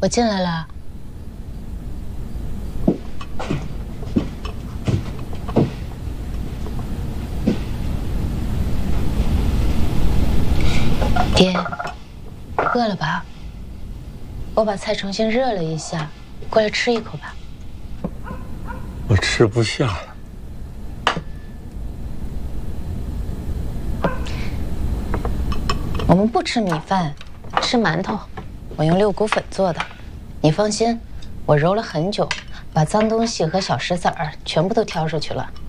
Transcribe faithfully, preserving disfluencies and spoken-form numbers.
我进来了。爹，饿了吧？我把菜重新热了一下，过来吃一口吧。 我吃不下了。 我们不吃米饭，吃馒头。我用六谷粉做的，你放心，我揉了很久，把脏东西和小石子儿全部都挑出去了。